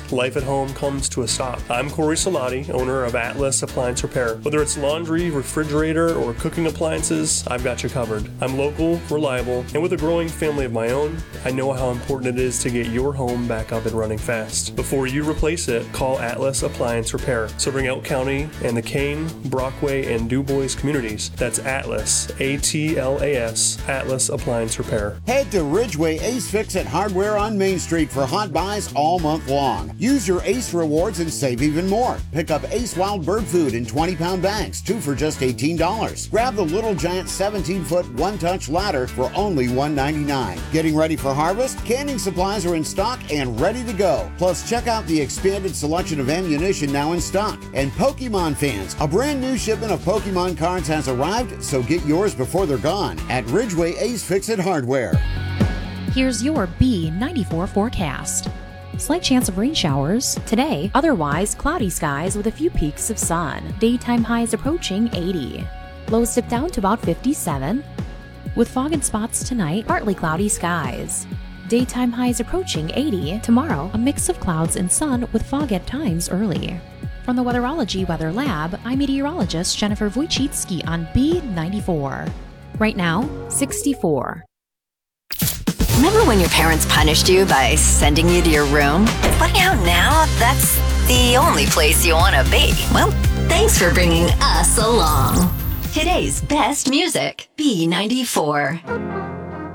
life at home comes to a stop. I'm Corey Salati, owner of Atlas Appliance Repair. Whether it's laundry, refrigerator, or cooking appliances, I've got you covered. I'm local, reliable, and with a growing family of my own, I know how important it is to get your home back up and running fast. Before you replace it, call Atlas Appliance Repair, serving Elk County and the Kane, Brockway, and DuBois communities. That's Atlas, A-T-L-A-S, Atlas Appliance Repair. Head to Ridgeway Ace Fix-It Hardware on Main Street for hot buys all month long. Use your Ace rewards and save even more. Pick up Ace Wild Bird Food in 20-pound bags, 2 for just $18. Grab the Little Giant 17-foot one-touch ladder for only $1.99. Getting ready for harvest? Canning supplies are in stock and ready to go. Plus, check out the expanded selection of ammunition now in stock. And Pokemon fans, a brand new shipment of Pokemon cards has arrived, so get yours before they're gone at Ridgeway Ace Fix-It Hardware. Here's your B94 forecast. Slight chance of rain showers today, otherwise cloudy skies with a few peaks of sun. Daytime highs approaching 80. Lows dip down to about 57. With fog in spots tonight, partly cloudy skies. Daytime highs approaching 80. Tomorrow, a mix of clouds and sun with fog at times early. From the Weatherology Weather Lab, I'm meteorologist Jennifer Wojcicki on B94. Right now, 64. Remember when your parents punished you by sending you to your room? It's funny how now that's the only place you want to be. Well, thanks for bringing us along. Today's best music, B94.